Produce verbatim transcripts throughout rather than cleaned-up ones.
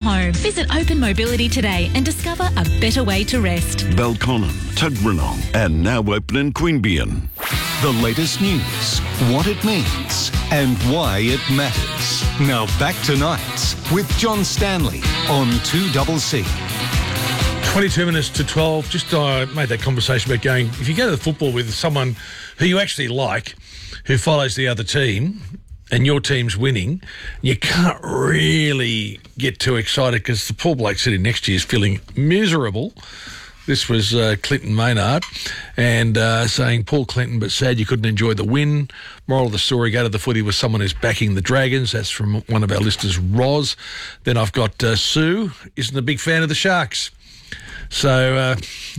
home. Visit Open Mobility today and discover a better way to rest. Belconnen, Tuggeranong, and now open in Queanbeyan. The latest news, what it means, and why it matters. Now back to Nights with John Stanley on two C C. twenty-two minutes to twelve. Just uh, made that conversation about going, if you go to the football with someone who you actually like, who follows the other team, and your team's winning, you can't really get too excited because the poor bloke sitting next to you is feeling miserable. This was uh, Clinton Maynard and uh, saying, Paul Clinton, but sad you couldn't enjoy the win. Moral of the story, go to the footy with someone who's backing the Dragons. That's from one of our listeners, Roz. Then I've got uh, Sue, isn't a big fan of the Sharks. So, uh,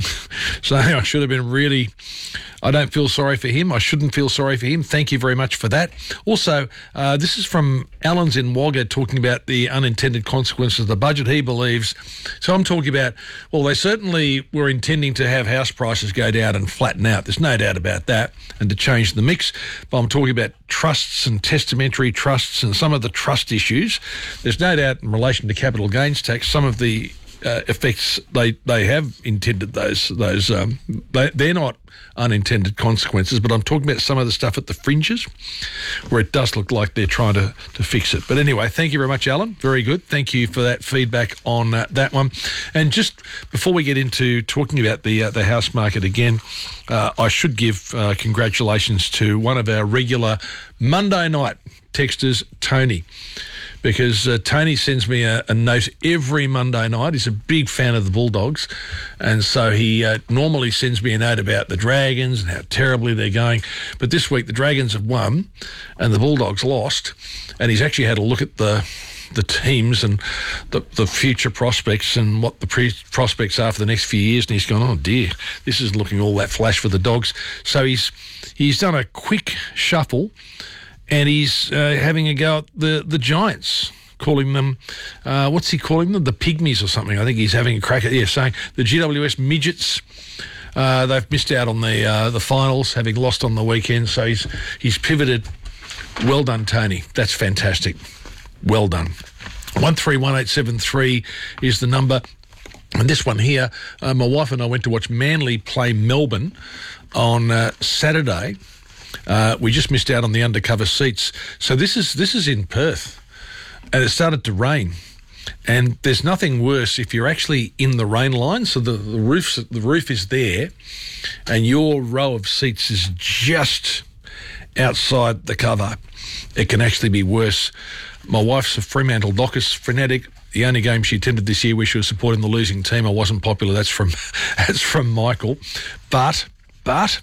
so I should have been really, I don't feel sorry for him. I shouldn't feel sorry for him. Thank you very much for that. Also, uh, this is from Alan's in Wagga talking about the unintended consequences of the budget, he believes. So I'm talking about, well, they certainly were intending to have house prices go down and flatten out. There's no doubt about that, and to change the mix. But I'm talking about trusts and testamentary trusts and some of the trust issues. There's no doubt in relation to capital gains tax, some of the Uh, effects they they have intended those those um, they, they're not unintended consequences, but I'm talking about some of the stuff at the fringes where it does look like they're trying to, to fix it. But anyway, thank you very much, Alan. Very good. Thank you for that feedback on uh, that one. And just before we get into talking about the uh, the house market again, uh, I should give uh, congratulations to one of our regular Monday night texters, Tony. Because uh, Tony sends me a, a note every Monday night. He's a big fan of the Bulldogs. And so he uh, normally sends me a note about the Dragons and how terribly they're going. But this week the Dragons have won and the Bulldogs lost. And he's actually had a look at the the teams and the, the future prospects and what the pre- prospects are for the next few years. And he's gone, oh dear, this is looking all that flash for the Dogs. So he's he's done a quick shuffle. And he's uh, having a go at the, the Giants, calling them, uh, what's he calling them? The Pygmies or something. I think he's having a crack at, yeah, saying the G W S Midgets, uh, they've missed out on the uh, the finals, having lost on the weekend. So he's he's pivoted. Well done, Tony. That's fantastic. Well done. one three one eight seven three is the number. And this one here, uh, my wife and I went to watch Manly play Melbourne on uh, Saturday. Uh, we just missed out on the undercover seats. So this is this is in Perth, and it started to rain. And there's nothing worse if you're actually in the rain line. So the, the roof's the roof is there, and your row of seats is just outside the cover. It can actually be worse. My wife's a Fremantle Dockers fanatic. The only game she attended this year where she was supporting the losing team, I wasn't popular. That's from that's from Michael. But but.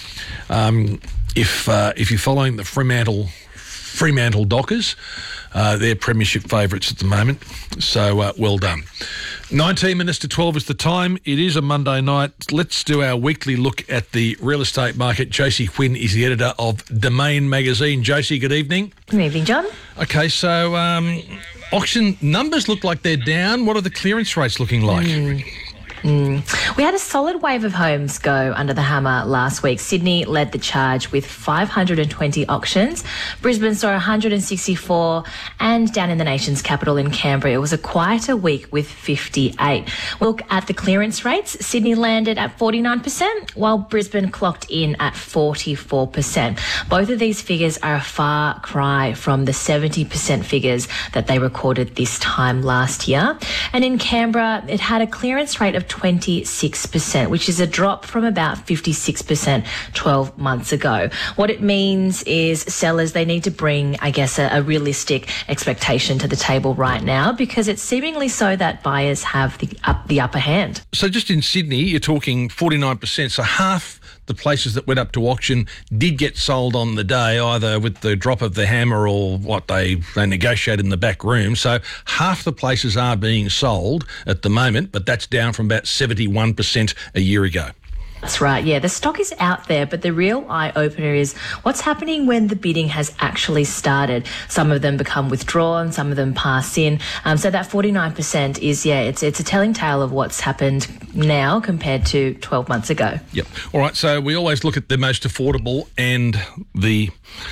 Um, If uh, if you're following the Fremantle Fremantle Dockers, uh, they're premiership favourites at the moment. So uh, well done. nineteen minutes to twelve is the time. It is a Monday night. Let's do our weekly look at the real estate market. Josie Quinn is the editor of Domain magazine. Josie, good evening. Good evening, John. Okay, so um, auction numbers look like they're down. What are the clearance rates looking like? Mm. Mm. We had a solid wave of homes go under the hammer last week. Sydney led the charge with five hundred twenty auctions. Brisbane saw one hundred sixty-four, and down in the nation's capital in Canberra, it was a quieter week with fifty-eight. Look at the clearance rates. Sydney landed at forty-nine percent, while Brisbane clocked in at forty-four percent. Both of these figures are a far cry from the seventy percent figures that they recorded this time last year. And in Canberra, it had a clearance rate of twenty-six percent, which is a drop from about fifty-six percent twelve months ago. What it means is sellers, they need to bring, I guess, a, a realistic expectation to the table right now, because it's seemingly so that buyers have the, up, the upper hand. So just in Sydney, you're talking forty-nine percent, so half the places that went up to auction did get sold on the day, either with the drop of the hammer or what they, they negotiate in the back room. So half the places are being sold at the moment, but that's down from about seventy-one percent a year ago. That's right, yeah. The stock is out there, but the real eye-opener is what's happening when the bidding has actually started. Some of them become withdrawn, some of them pass in. Um, so that forty-nine percent is, yeah, it's it's a telling tale of what's happened now compared to twelve months ago. Yep. All right, so we always look at the most affordable and the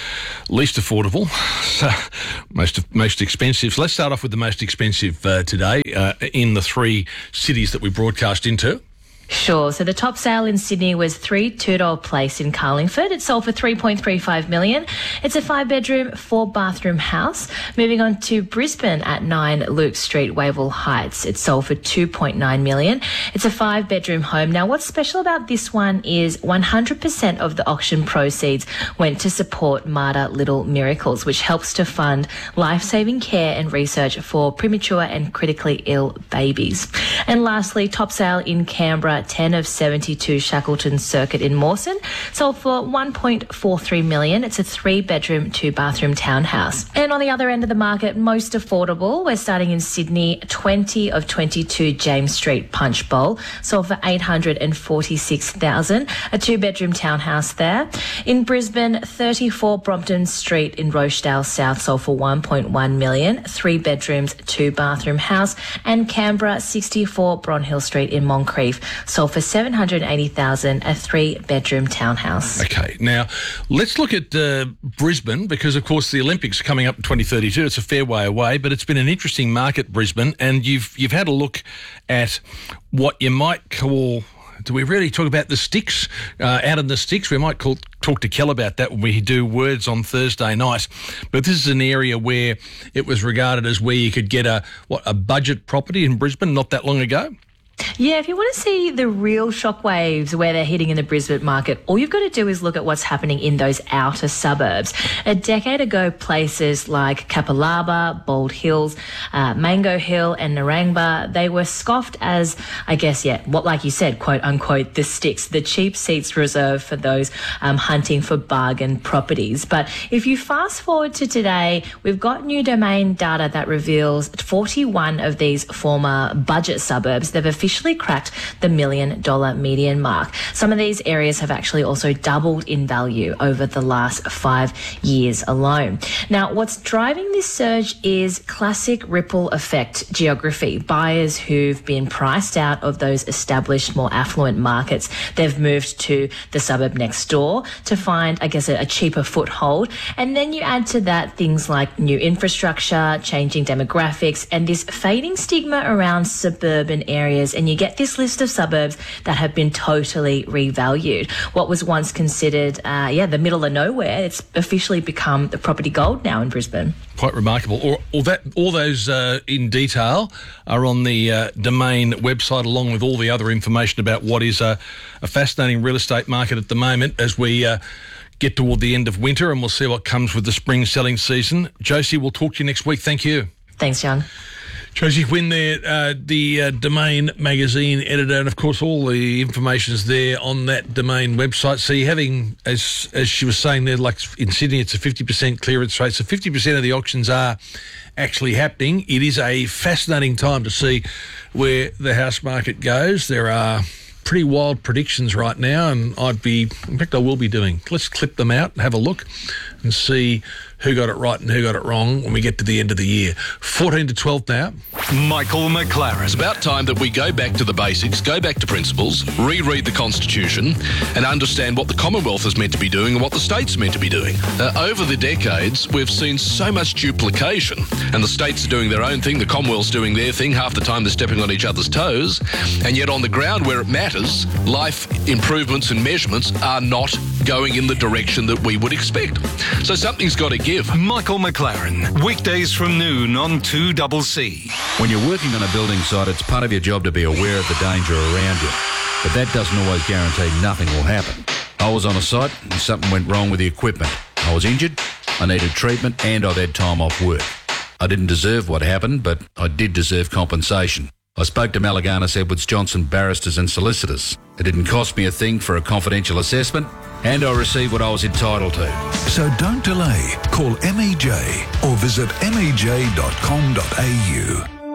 least affordable, so most most expensive. So let's start off with the most expensive uh, today uh, in the three cities that we broadcast into. Sure. So the top sale in Sydney was three Tudor Place in Carlingford. It sold for three point three five million dollars. It's a five-bedroom, four-bathroom house. Moving on to Brisbane at nine Luke Street, Wavell Heights. It sold for two point nine million dollars. It's a five-bedroom home. Now, what's special about this one is one hundred percent of the auction proceeds went to support Mater Little Miracles, which helps to fund life-saving care and research for premature and critically ill babies. And lastly, top sale in Canberra, ten of seventy-two Shackleton Circuit in Mawson, sold for one point four three million dollars. It's a three-bedroom, two-bathroom townhouse. And on the other end of the market, most affordable, we're starting in Sydney, twenty of twenty-two James Street Punch Bowl, sold for eight hundred forty-six thousand dollars, a two-bedroom townhouse there. In Brisbane, thirty-four Brompton Street in Rochdale South, sold for one point one million dollars, three bedrooms, two-bathroom house. And Canberra, sixty-four Bronhill Street in Moncrief, sold for seven hundred eighty thousand dollars, a three-bedroom townhouse. Okay, now let's look at uh, Brisbane, because of course the Olympics are coming up in twenty thirty-two. It's a fair way away, but it's been an interesting market, Brisbane, and you've you've had a look at what you might call. Do we really talk about the sticks, uh, out in the sticks? We might call, talk to Kel about that when we do Words on Thursday night. But this is an area where it was regarded as where you could get a what a budget property in Brisbane not that long ago. Yeah, if you want to see the real shockwaves where they're hitting in the Brisbane market, all you've got to do is look at what's happening in those outer suburbs. A decade ago, places like Kapalaba, Bald Hills, uh, Mango Hill and Narangba, they were scoffed as, I guess, yeah, what, like you said, quote unquote, the sticks, the cheap seats reserved for those um, hunting for bargain properties. But if you fast forward to today, we've got new domain data that reveals forty-one of these former budget suburbs, they've officially cracked the million dollar median mark. Some of these areas have actually also doubled in value over the last five years alone. Now, what's driving this surge is classic ripple effect geography. Buyers who've been priced out of those established, more affluent markets, they've moved to the suburb next door to find, I guess, a, a cheaper foothold. And then you add to that things like new infrastructure, changing demographics, and this fading stigma around suburban areas. And you get this list of suburbs that have been totally revalued. What was once considered, uh, yeah, the middle of nowhere, it's officially become the property gold now in Brisbane. Quite remarkable. All, all that, all those uh, in detail are on the uh, Domain website, along with all the other information about what is a, a fascinating real estate market at the moment as we uh, get toward the end of winter, and we'll see what comes with the spring selling season. Josie, we'll talk to you next week. Thank you. Thanks, John. Josie Quinn there, uh, the uh, Domain magazine editor, and of course all the information's there on that Domain website. So you're having, as as she was saying there, like in Sydney, it's a fifty percent clearance rate. So fifty percent of the auctions are actually happening. It is a fascinating time to see where the house market goes. There are pretty wild predictions right now, and I'd be, in fact, I will be doing. Let's clip them out and have a look and see who got it right and who got it wrong when we get to the end of the year. fourteen to twelve now. Michael McLaren. It's about time that we go back to the basics, go back to principles, reread the Constitution and understand what the Commonwealth is meant to be doing and what the state's meant to be doing. Uh, over the decades, we've seen so much duplication, and the states are doing their own thing, the Commonwealth's doing their thing, half the time they're stepping on each other's toes, and yet on the ground where it matters, life improvements and measurements are not going in the direction that we would expect. So something's got to give. Michael McLaren, weekdays from noon on two C C. When you're working on a building site, it's part of your job to be aware of the danger around you. But that doesn't always guarantee nothing will happen. I was on a site and something went wrong with the equipment. I was injured, I needed treatment, and I've had time off work. I didn't deserve what happened, but I did deserve compensation. I spoke to Malaganas Edwards Johnson barristers and solicitors. It didn't cost me a thing for a confidential assessment, and I received what I was entitled to. So don't delay. Call M E J or visit m e j dot com dot a u.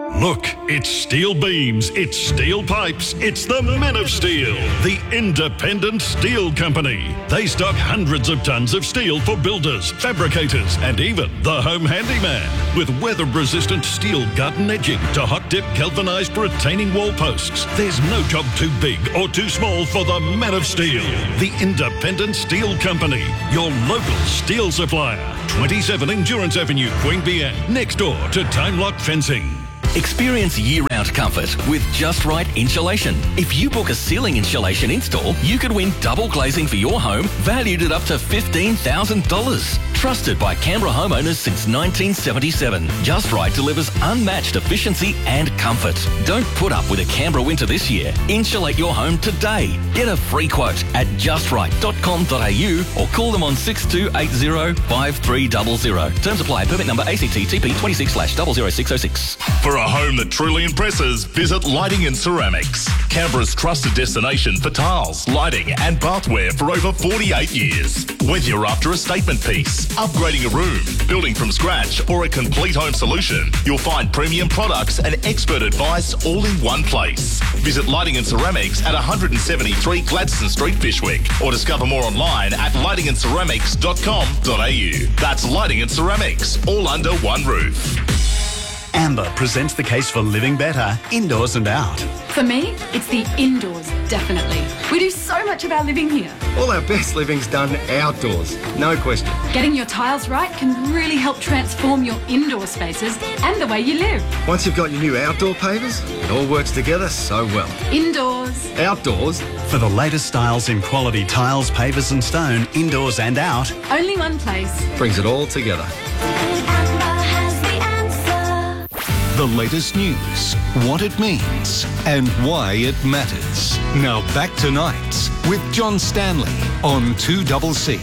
Look, it's steel beams, it's steel pipes, it's the Men of Steel, the independent steel company. They stock hundreds of tons of steel for builders, fabricators, and even the home handyman. With weather-resistant steel garden edging to hot-dip galvanised retaining wall posts, there's no job too big or too small for the Men of Steel, the independent steel company, your local steel supplier. twenty-seven Endurance Avenue, Queanbeyan, next door to Time Lock Fencing. Experience year-round comfort with Just Right Insulation. If you book a ceiling insulation install, you could win double glazing for your home, valued at up to fifteen thousand dollars. Trusted by Canberra homeowners since nineteen seventy-seven, Just Right delivers unmatched efficiency and comfort. Don't put up with a Canberra winter this year. Insulate your home today. Get a free quote at just right dot com dot a u or call them on six two eight zero, five three zero zero. Terms apply. Permit number A C T T P twenty-six slash zero zero six zero six. For a home that truly impresses, visit Lighting and Ceramics. Canberra's trusted destination for tiles, lighting and bathware for over forty-eight years. Whether you're after a statement piece, upgrading a room, building from scratch or a complete home solution, you'll find premium products and expert advice all in one place. Visit Lighting and Ceramics at one seventy-three Gladstone Street, Fishwick, or discover more online at lighting and ceramics dot com dot a u. That's Lighting and Ceramics, all under one roof. Amber presents the case for living better, indoors and out. For me, it's the indoors, definitely. We do so much of our living here. All our best living's done outdoors, no question. Getting your tiles right can really help transform your indoor spaces and the way you live. Once you've got your new outdoor pavers, it all works together so well. Indoors. Outdoors. For the latest styles in quality tiles, pavers and stone, indoors and out. Only one place. Brings it all together. The latest news, what it means, and why it matters. Now back to Nights with John Stanley on two C C.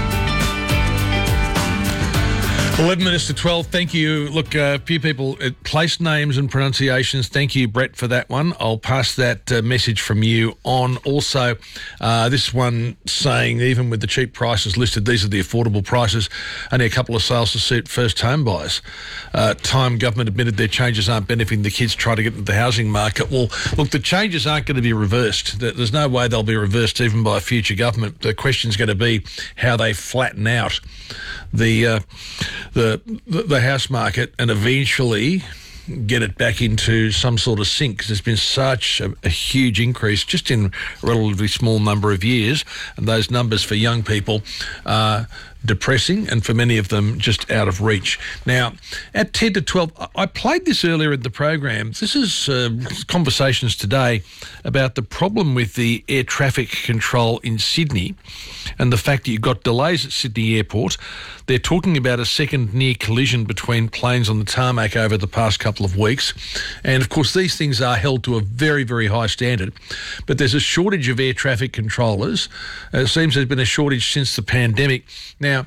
eleven minutes to twelve. Thank you. Look, a uh, few people, uh, place names and pronunciations. Thank you, Brett, for that one. I'll pass that uh, message from you on. Also, uh, this one saying, even with the cheap prices listed, these are the affordable prices. Only a couple of sales to suit first home buyers. Uh, Time government admitted their changes aren't benefiting the kids trying to get into the housing market. Well, look, the changes aren't going to be reversed. There's no way they'll be reversed even by a future government. The question's going to be how they flatten out the... Uh, The, the the house market and eventually get it back into some sort of sync, because there's been such a, a huge increase just in a relatively small number of years, and those numbers for young people are depressing, and for many of them just out of reach. Now, at ten to twelve, I played this earlier in the program. This is uh, conversations today about the problem with the air traffic control in Sydney and the fact that you've got delays at Sydney Airport. They're talking about a second near collision between planes on the tarmac over the past couple of weeks. And, of course, these things are held to a very, very high standard. But there's a shortage of air traffic controllers. Uh, it seems there's been a shortage since the pandemic. Now,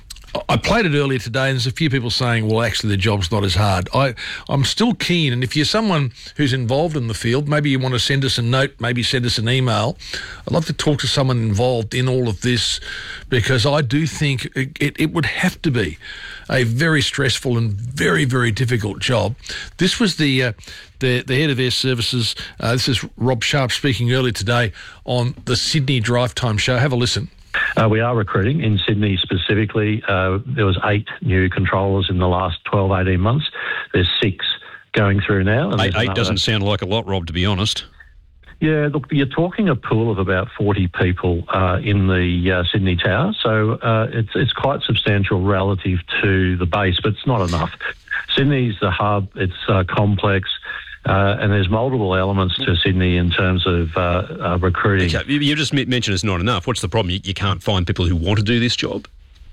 I played it earlier today, and there's a few people saying, well, actually, the job's not as hard. I, I'm still keen, and if you're someone who's involved in the field, maybe you want to send us a note, maybe send us an email. I'd love to talk to someone involved in all of this, because I do think it, it, it would have to be a very stressful and very, very difficult job. This was the... Uh, The, the head of Air Services, uh, this is Rob Sharp speaking earlier today on the Sydney Drive Time Show. Have a listen. Uh, we are recruiting in Sydney specifically. Uh, there was eight new controllers in the last twelve, eighteen months. There's six going through now. And eight eight doesn't sound like a lot, Rob, to be honest. Yeah, look, you're talking a pool of about forty people uh, in the uh, Sydney Tower, so uh, it's it's quite substantial relative to the base, but it's not enough. Sydney's the hub, it's uh, complex, uh, and there's multiple elements to Sydney in terms of uh, uh, recruiting. Okay, you just mentioned it's not enough. What's the problem? You, you can't find people who want to do this job?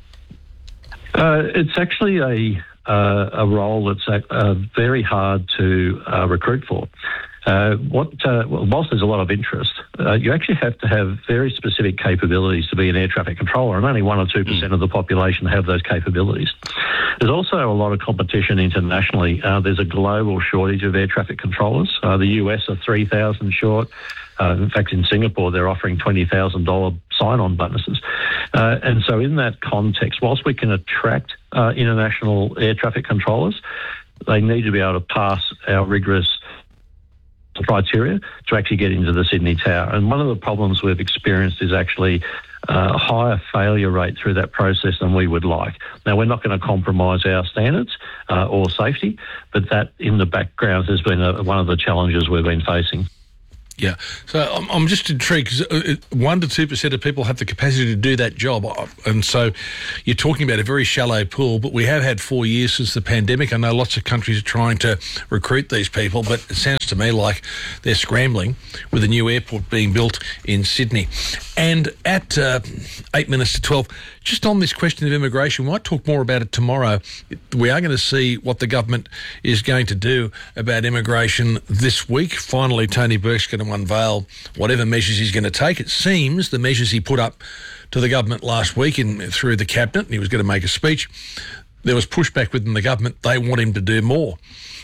Uh, it's actually a uh, a role that's uh, very hard to uh, recruit for. Uh, what uh, whilst there's a lot of interest, uh, you actually have to have very specific capabilities to be an air traffic controller, and only one or two percent mm. of the population have those capabilities. There's also a lot of competition internationally. Uh, there's a global shortage of air traffic controllers. Uh, the U S are three thousand short. Uh, in fact, in Singapore, they're offering twenty thousand dollars sign-on bonuses. Uh, and so in that context, whilst we can attract uh, international air traffic controllers, they need to be able to pass our rigorous criteria to actually get into the Sydney Tower. And one of the problems we've experienced is actually uh, a higher failure rate through that process than we would like. Now, we're not going to compromise our standards uh, or safety, but that in the background has been a, one of the challenges we've been facing. Yeah, so I'm, I'm just intrigued because one to two percent of people have the capacity to do that job, and so you're talking about a very shallow pool. But we have had four years since the pandemic. I know lots of countries are trying to recruit these people, but it sounds to me like they're scrambling with a new airport being built in Sydney. And at uh, eight minutes to twelve, just on this question of immigration, we might talk more about it tomorrow. We are going to see what the government is going to do about immigration this week. Finally, Tony Burke's going to unveil whatever measures he's going to take. It seems the measures he put up to the government last week in, through the cabinet, and he was going to make a speech, there was pushback within the government. They want him to do more.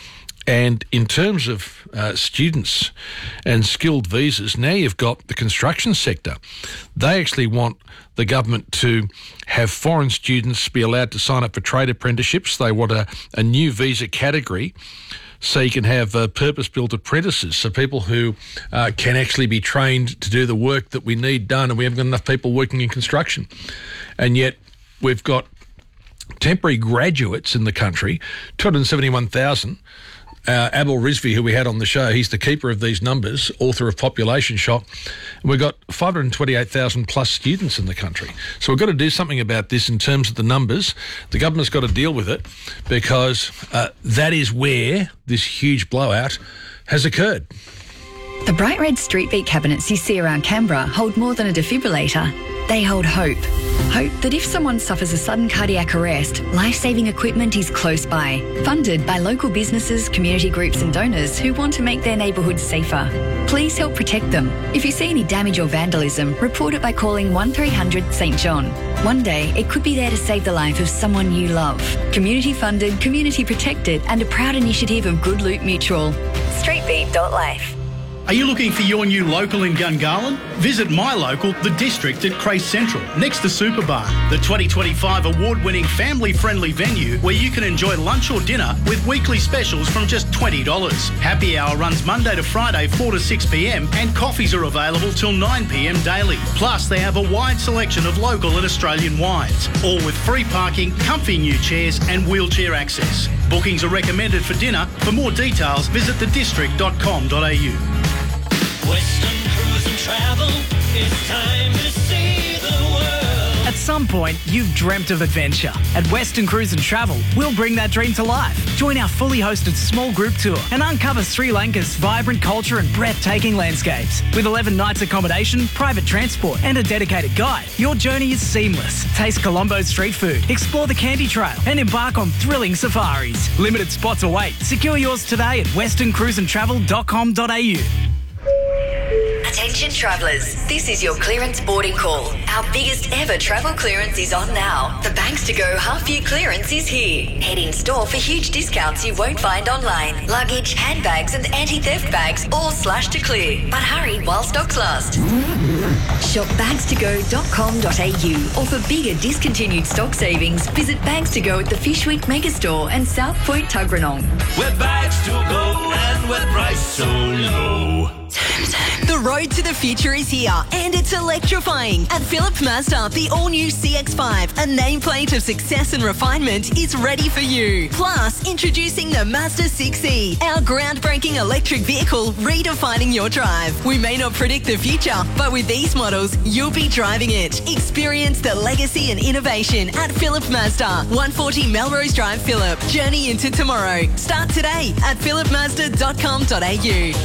And in terms of uh, students and skilled visas, now you've got the construction sector. They actually want the government to have foreign students be allowed to sign up for trade apprenticeships. They want a, a new visa category so you can have uh, purpose-built apprentices, so people who uh, can actually be trained to do the work that we need done, and we haven't got enough people working in construction. And yet we've got temporary graduates in the country, two hundred seventy-one thousand. Uh, Abel Rizvi, who we had on the show, he's the keeper of these numbers, author of Population Shock. And we've got five hundred twenty-eight thousand plus students in the country. So we've got to do something about this in terms of the numbers. The government's got to deal with it because uh, that is where this huge blowout has occurred. The bright red street beat cabinets you see around Canberra hold more than a defibrillator. They hold hope. Hope that if someone suffers a sudden cardiac arrest, life-saving equipment is close by. Funded by local businesses, community groups and donors who want to make their neighbourhoods safer. Please help protect them. If you see any damage or vandalism, report it by calling one three hundred St John. One day, it could be there to save the life of someone you love. Community funded, community protected and a proud initiative of Good Loot Mutual. streetbeat dot life. Are you looking for your new local in Gungahlin? Visit my local, The District at Crace Central, next to Superbar, the twenty twenty-five award-winning family-friendly venue where you can enjoy lunch or dinner with weekly specials from just twenty dollars. Happy hour runs Monday to Friday, four to six p m, and coffees are available till nine p m daily. Plus, they have a wide selection of local and Australian wines, all with free parking, comfy new chairs and wheelchair access. Bookings are recommended for dinner. For more details, visit the district dot com dot a u. Western Cruise and Travel, it's time to see the world. At some point, you've dreamt of adventure. At Western Cruise and Travel, we'll bring that dream to life. Join our fully hosted small group tour and uncover Sri Lanka's vibrant culture and breathtaking landscapes. With eleven nights accommodation, private transport and a dedicated guide, your journey is seamless. Taste Colombo's street food, explore the Candy Trail and embark on thrilling safaris. Limited spots await. Secure yours today at western cruise and travel dot com dot a u. Attention travellers, this is your clearance boarding call. Our biggest ever travel clearance is on now. The Banks to Go half year clearance is here. Head in store for huge discounts you won't find online. Luggage, handbags and anti-theft bags all slashed to clear. But hurry while stocks last. Shop bags to go dot com dot a u or for bigger discontinued stock savings, visit Bags to Go at the Fish Week Megastore and South Point Tuggeranong. We're bags to go and we're priced so low. The road to the future is here and it's electrifying. At Phillip Mazda, the all-new C X five, a nameplate of success and refinement, is ready for you. Plus, introducing the Mazda six E, our groundbreaking electric vehicle redefining your drive. We may not predict the future, but with these models, you'll be driving it. Experience the legacy and innovation at Phillip Mazda, one forty Melrose Drive, Phillip. Journey into tomorrow. Start today at phillip mazda dot com dot a u.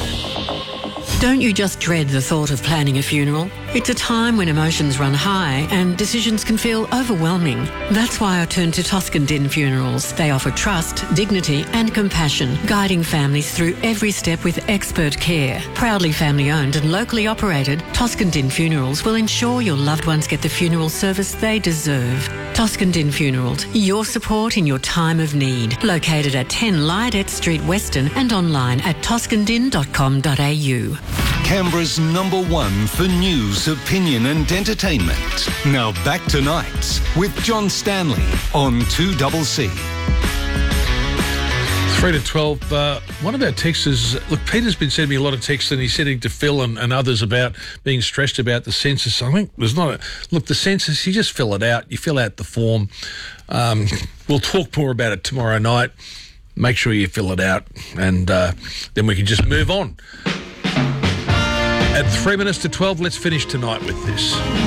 Don't you just dread the thought of planning a funeral? It's a time when emotions run high and decisions can feel overwhelming. That's why I turn to Toscan Din Funerals. They offer trust, dignity and compassion, guiding families through every step with expert care. Proudly family owned and locally operated, Toscan Din Funerals will ensure your loved ones get the funeral service they deserve. Toscan Din Funerals, your support in your time of need. Located at ten Lydet Street, Western and online at toscan din dot com dot a u. Canberra's number one for news, opinion and entertainment. Now back to Nights with John Stanley on two C C. three to twelve. Uh, one of our texters, look, Peter's been sending me a lot of texts, and he's sending to Phil and, and others about being stressed about the census. I think there's not a look. The census, you just fill it out. You fill out the form. Um, we'll talk more about it tomorrow night. Make sure you fill it out, and uh, then we can just move on. At three minutes to twelve, let's finish tonight with this.